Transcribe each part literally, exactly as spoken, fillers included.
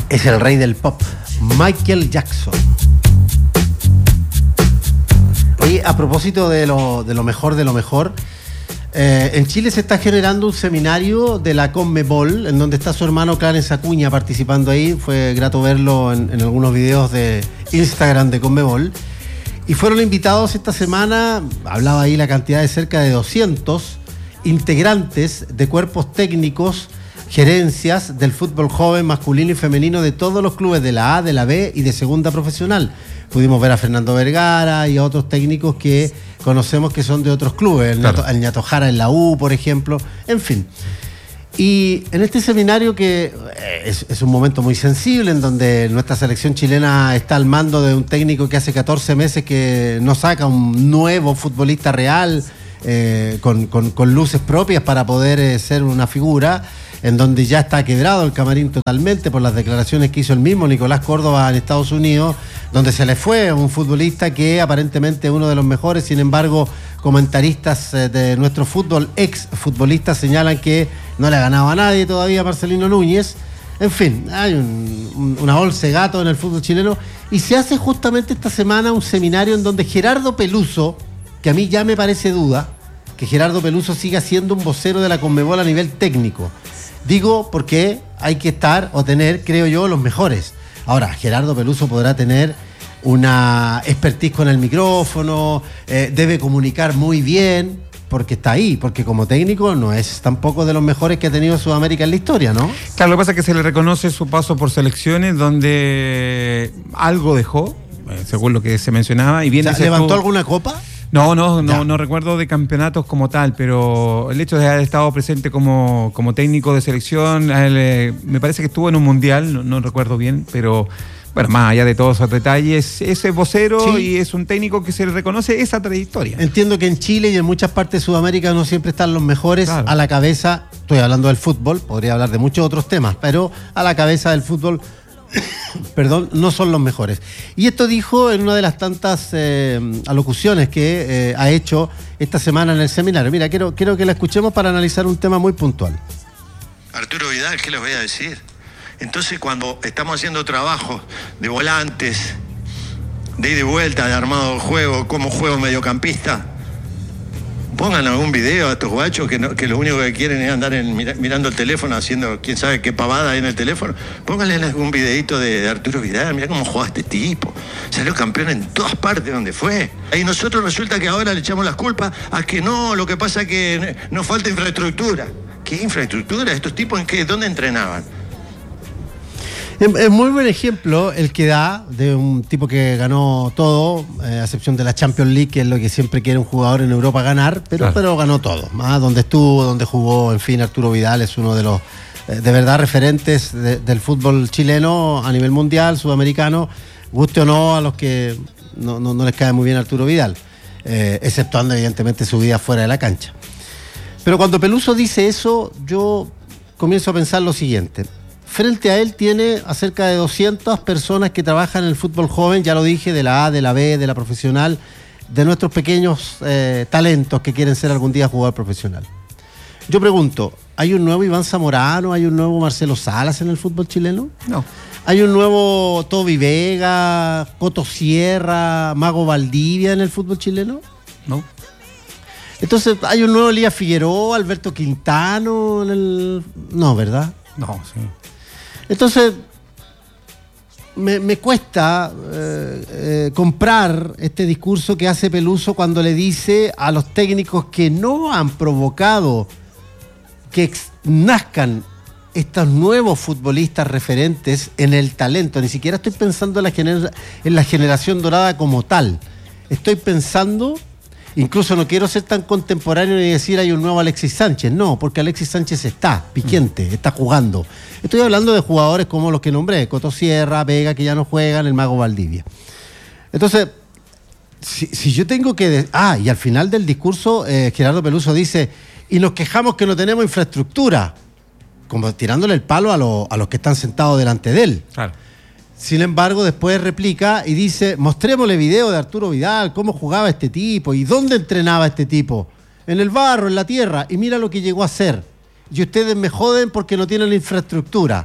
Es el rey del pop, Michael Jackson. Oye, a propósito de lo, de lo mejor de lo mejor, eh, en Chile se está generando un seminario de la CONMEBOL, en donde está su hermano Clarence Acuña participando ahí. Fue grato verlo en, en algunos videos de Instagram de CONMEBOL. Y fueron invitados esta semana, hablaba ahí la cantidad de cerca de doscientos integrantes de cuerpos técnicos, gerencias del fútbol joven, masculino y femenino de todos los clubes de la A, de la B y de segunda profesional. Pudimos ver a Fernando Vergara y a otros técnicos que conocemos que son de otros clubes, el, claro. Ñato, el Ñato Jara en la U, por ejemplo, en fin. Y en este seminario, que es, es un momento muy sensible, en donde nuestra selección chilena está al mando de un técnico que hace catorce meses que no saca un nuevo futbolista real, eh, con, con, con luces propias para poder eh, ser una figura, en donde ya está quebrado el camarín totalmente por las declaraciones que hizo el mismo Nicolás Córdoba en Estados Unidos, donde se le fue a un futbolista que aparentemente es uno de los mejores. Sin embargo, comentaristas de nuestro fútbol, ex futbolistas, señalan que no le ha ganado a nadie todavía Marcelino Núñez. En fin, hay un, un, una bolsa de gato en el fútbol chileno, y se hace justamente esta semana un seminario en donde Gerardo Peluso, que a mí ya me parece duda que Gerardo Peluso siga siendo un vocero de la CONMEBOL a nivel técnico. Digo porque hay que estar o tener, creo yo, los mejores. Ahora, Gerardo Peluso podrá tener una expertise con el micrófono, eh, debe comunicar muy bien, porque está ahí, porque como técnico no es tampoco de los mejores que ha tenido Sudamérica en la historia, ¿no? Claro, lo que pasa es que se le reconoce su paso por selecciones donde algo dejó, eh, según lo que se mencionaba. Y viene, o sea, ¿levantó alguna copa? No, no, no, no recuerdo de campeonatos como tal, pero el hecho de haber estado presente como, como técnico de selección, él, eh, me parece que estuvo en un mundial, no, no recuerdo bien, pero bueno, más allá de todos esos detalles, ese vocero, sí, y es un técnico que se le reconoce esa trayectoria. Entiendo que en Chile y en muchas partes de Sudamérica no siempre están los mejores, claro, a la cabeza. Estoy hablando del fútbol, podría hablar de muchos otros temas, pero a la cabeza del fútbol perdón, no son los mejores. Y esto dijo en una de las tantas eh, alocuciones que eh, ha hecho esta semana en el seminario. Mira, quiero, quiero que la escuchemos para analizar un tema muy puntual. Arturo Vidal, ¿qué les voy a decir? Entonces, cuando estamos haciendo trabajo de volantes, de ida y vuelta, de armado del juego, como juego mediocampista, pongan algún video a estos guachos que, no, que lo único que quieren es andar en, mira, mirando el teléfono, haciendo quién sabe qué pavada hay en el teléfono. Pónganle algún videito de, de Arturo Vidal, mirá cómo juega este tipo. Salió campeón en todas partes donde fue. Y nosotros resulta que ahora le echamos las culpas a que no, lo que pasa es que nos falta infraestructura. ¿Qué infraestructura? ¿Estos tipos en qué? ¿Dónde entrenaban? Es muy buen ejemplo el que da de un tipo que ganó todo, eh, a excepción de la Champions League, que es lo que siempre quiere un jugador en Europa ganar, pero, claro, pero ganó todo. ¿Ah? Donde estuvo, donde jugó, en fin, Arturo Vidal es uno de los, eh, de verdad, referentes de, del fútbol chileno a nivel mundial, sudamericano, guste o no a los que no, no, no les cae muy bien Arturo Vidal, eh, exceptuando evidentemente su vida fuera de la cancha. Pero cuando Peluso dice eso, yo comienzo a pensar lo siguiente. Frente a él tiene a cerca de doscientas personas que trabajan en el fútbol joven, ya lo dije, de la A, de la B, de la profesional, de nuestros pequeños eh, talentos que quieren ser algún día jugador profesional. Yo pregunto, ¿hay un nuevo Iván Zamorano, hay un nuevo Marcelo Salas en el fútbol chileno? No. ¿Hay un nuevo Toby Vega, Coto Sierra, Mago Valdivia en el fútbol chileno? No. Entonces, ¿hay un nuevo Elías Figueroa, Alberto Quintano en el...? No, ¿verdad? No, sí. Entonces, me, me cuesta eh, eh, comprar este discurso que hace Peluso cuando le dice a los técnicos que no han provocado que ex- nazcan estos nuevos futbolistas referentes en el talento. Ni siquiera estoy pensando en la, gener- en la generación dorada como tal. Estoy pensando... Incluso no quiero ser tan contemporáneo ni decir hay un nuevo Alexis Sánchez, no, porque Alexis Sánchez está piquente, está jugando. Estoy hablando de jugadores como los que nombré, Coto Sierra, Vega, que ya no juegan, el Mago Valdivia. Entonces, si, si yo tengo que... De- ah, y al final del discurso, eh, Gerardo Peluso dice, y nos quejamos que no tenemos infraestructura, como tirándole el palo a, lo, a los que están sentados delante de él. Claro. Sin embargo, después replica y dice, mostrémosle video de Arturo Vidal, cómo jugaba este tipo y dónde entrenaba este tipo. En el barro, en la tierra, y mira lo que llegó a hacer. Y ustedes me joden porque no tienen infraestructura.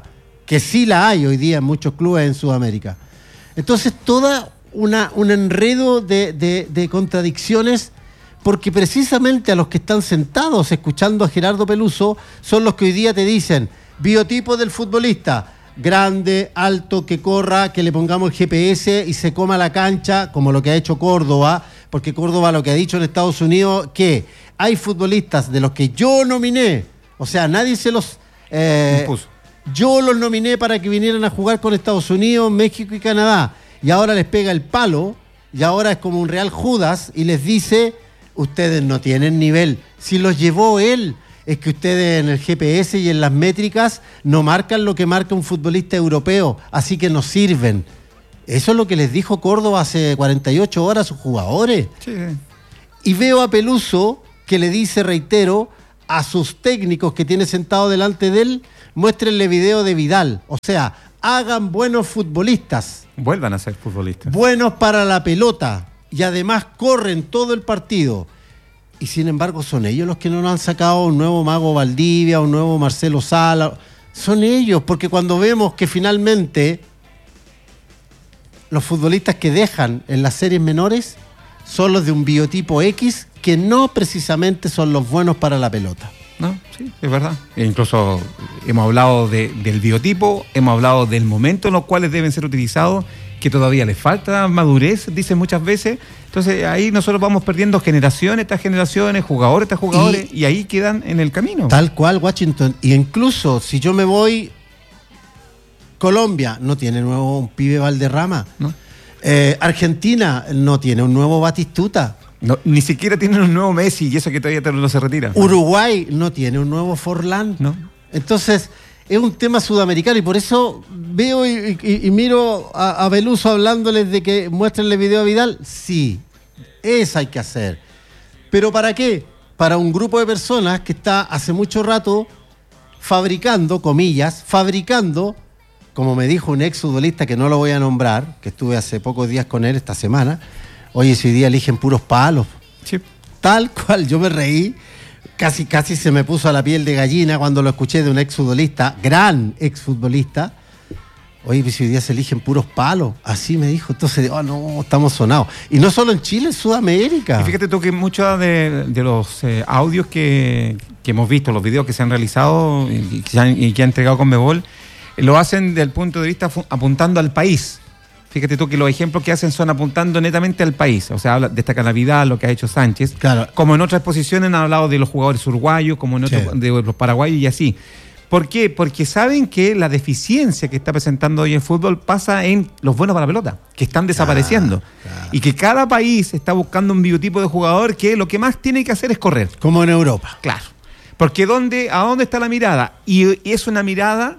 que sí la hay hoy día en muchos clubes en Sudamérica. Entonces, toda una, un enredo de, de, de contradicciones, porque precisamente a los que están sentados escuchando a Gerardo Peluso son los que hoy día te dicen, biotipo del futbolista, grande, alto, que corra, que le pongamos el G P S y se coma la cancha, como lo que ha hecho Córdoba, porque Córdoba lo que ha dicho en Estados Unidos, que hay futbolistas de los que yo nominé, o sea, nadie se los... Eh, impuso. Yo los nominé para que vinieran a jugar con Estados Unidos, México y Canadá, y ahora les pega el palo, y ahora es como un Real Judas, y les dice, ustedes no tienen nivel. Si los llevó él, es que ustedes en el G P S y en las métricas no marcan lo que marca un futbolista europeo, así que no sirven. Eso es lo que les dijo Córdoba hace cuarenta y ocho horas a sus jugadores. Sí. Y veo a Peluso que le dice, reitero, a sus técnicos que tiene sentado delante de él, muéstrenle video de Vidal. O sea, hagan buenos futbolistas. Vuelvan a ser futbolistas. Buenos para la pelota. Y además corren todo el partido. Y sin embargo son ellos los que no nos han sacado un nuevo Mago Valdivia, un nuevo Marcelo Sala. Son ellos, porque cuando vemos que finalmente los futbolistas que dejan en las series menores son los de un biotipo X, que no precisamente son los buenos para la pelota. No, sí, es verdad. E incluso hemos hablado de, del biotipo, hemos hablado del momento en los cuales deben ser utilizados, que todavía les falta madurez, dicen muchas veces. Entonces ahí nosotros vamos perdiendo generaciones tras generaciones, jugadores tras jugadores, y, y ahí quedan en el camino. Tal cual, Washington. Y incluso si yo me voy, Colombia no tiene nuevo un pibe Valderrama. ¿No? Eh, Argentina no tiene un nuevo Batistuta. No, ni siquiera tienen un nuevo Messi, y eso que todavía no se retira. Uruguay no tiene un nuevo Forlán. No. Entonces, es un tema sudamericano, y por eso veo y, y, y miro a, a Peluso hablándoles de que muéstrenle video a Vidal. Sí, eso hay que hacer. ¿Pero para qué? Para un grupo de personas que está hace mucho rato fabricando, comillas, fabricando, como me dijo un ex futbolista que no lo voy a nombrar, que estuve hace pocos días con él esta semana. Oye, si hoy día eligen puros palos. Sí. Tal cual, yo me reí. Casi, casi se me puso a la piel de gallina cuando lo escuché de un exfutbolista, gran exfutbolista. Oye, pues hoy día se eligen puros palos. Así me dijo. Entonces, oh no, estamos sonados. Y no solo en Chile, en Sudamérica. Y fíjate tú que muchos de, de los eh, audios que, que hemos visto, los videos que se han realizado y que, se han, y que ha entregado Conmebol, eh, lo hacen desde el punto de vista fu- apuntando al país. Fíjate tú que los ejemplos que hacen son apuntando netamente al país. O sea, habla, destaca Navidad, lo que ha hecho Sánchez. Claro. Como en otras exposiciones han hablado de los jugadores uruguayos, como en otros Sí. de los paraguayos y así. ¿Por qué? Porque saben que la deficiencia que está presentando hoy el fútbol pasa en los buenos para la pelota, que están desapareciendo. Claro, claro. Y que cada país está buscando un biotipo de jugador que lo que más tiene que hacer es correr. Como en Europa. Claro. Porque ¿dónde, ¿a dónde está la mirada? Y, y es una mirada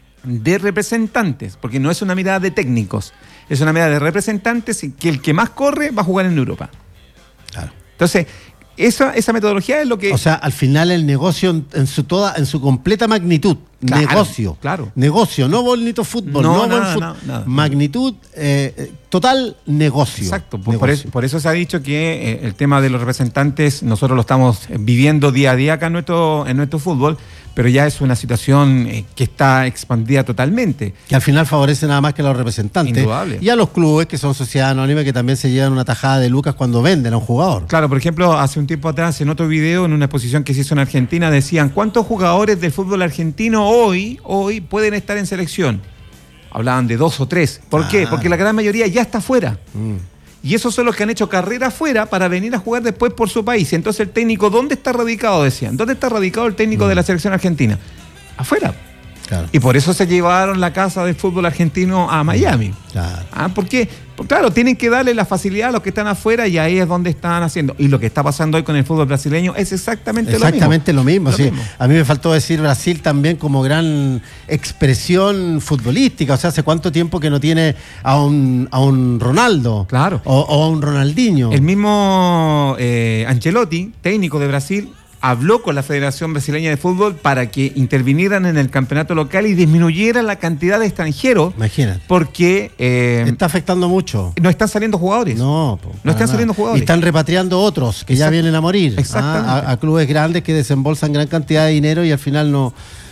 de representantes, porque no es una mirada de técnicos. Es una mirada de representantes que el que más corre va a jugar en Europa. Claro. Entonces, esa, esa metodología es lo que... O sea, al final el negocio en, en su toda, en su completa magnitud. Claro, negocio. claro. Negocio, no bonito fútbol, No, no, nada, buen fútbol. nada, nada. Magnitud, eh, total negocio. Exacto, por, por, Negocio. eso, por eso se ha dicho que eh, el tema de los representantes nosotros lo estamos viviendo día a día acá en nuestro, en nuestro fútbol, pero ya es una situación eh, que está expandida totalmente. Que al final favorece nada más que a los representantes. Indudable. Y a los clubes que son sociedades anónimas que también se llevan una tajada de lucas cuando venden a un jugador. Claro, por ejemplo, hace un tiempo atrás, en otro video, en una exposición que se hizo en Argentina, decían, ¿cuántos jugadores del fútbol argentino hoy, hoy pueden estar en selección? Hablaban de dos o tres. ¿Por Ah. qué? Porque la gran mayoría ya está fuera. Mm. Y esos son los que han hecho carrera afuera para venir a jugar después por su país. Entonces el técnico, ¿dónde está radicado? Decían. ¿Dónde está radicado el técnico mm. de la selección argentina? Afuera. Claro. Y por eso se llevaron la casa del fútbol argentino a Miami. Claro. Ah, ¿por qué? Pues claro, tienen que darle la facilidad a los que están afuera y ahí es donde están haciendo. Y lo que está pasando hoy con el fútbol brasileño es exactamente, exactamente lo mismo. lo Sí. mismo. A mí me faltó decir Brasil también como gran expresión futbolística. O sea, hace cuánto tiempo que no tiene a un, a un Ronaldo. Claro. O, o a un Ronaldinho. El mismo eh, Ancelotti, técnico de Brasil, habló con la Federación Brasileña de Fútbol para que intervinieran en el campeonato local y disminuyera la cantidad de extranjeros. Imagínate. Porque eh, Está afectando mucho. no están saliendo jugadores. No, po, No para están nada. saliendo jugadores. Y están repatriando otros que ya Exact- vienen a morir. Exactamente. Ah, a, a clubes grandes que desembolsan gran cantidad de dinero y al final no,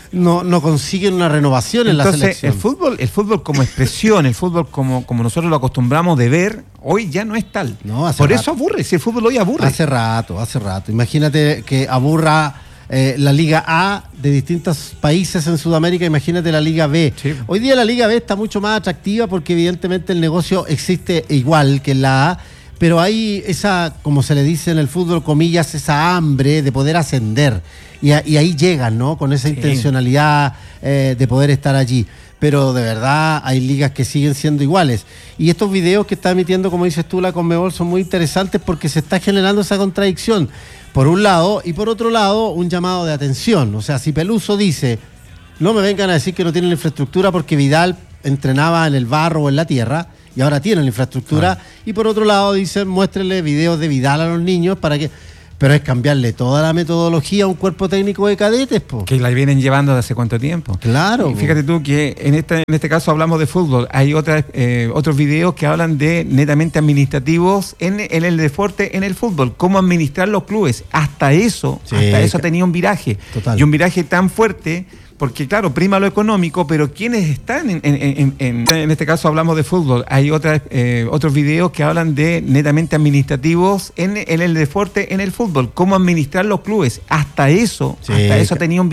no, no consiguen una renovación en Entonces, la selección. el fútbol, el fútbol como expresión, el fútbol como, como nosotros lo acostumbramos de ver, hoy ya no es tal. No, hace Por rato. eso aburre, si el fútbol hoy aburre. Hace rato, hace rato. Imagínate que aburra eh, la Liga A de distintos países en Sudamérica, imagínate la Liga B. Sí. Hoy día la Liga B está mucho más atractiva porque evidentemente el negocio existe igual que en la A, pero hay esa, como se le dice en el fútbol, comillas, esa hambre de poder ascender. Y, a, y ahí llegan, ¿no? Con esa Sí. intencionalidad eh, de poder estar allí. Pero de verdad hay ligas que siguen siendo iguales. Y estos videos que está emitiendo, como dices tú, la Conmebol son muy interesantes porque se está generando esa contradicción. Por un lado, y por otro lado, un llamado de atención. O sea, si Peluso dice, no me vengan a decir que no tienen la infraestructura porque Vidal entrenaba en el barro o en la tierra, y ahora tienen la infraestructura, ah. y por otro lado dicen, muéstrenle videos de Vidal a los niños para que... Pero es cambiarle toda la metodología a un cuerpo técnico de cadetes, po. Que la vienen llevando desde hace cuánto tiempo. Claro. Y fíjate tú que en este, en este caso hablamos de fútbol. Hay otras, eh, otros videos que hablan de netamente administrativos en, en el deporte, en el fútbol. Cómo administrar los clubes. Hasta eso, Sí, hasta eso tenía un viraje. Total. Y un viraje tan fuerte... Porque claro, prima lo económico, pero ¿quiénes están en, en, en, en, en este caso hablamos de fútbol? Hay otras, eh, otros videos que hablan de netamente administrativos en, en el deporte, en el fútbol. Cómo administrar los clubes. Hasta eso, Sí, hasta eso tenía un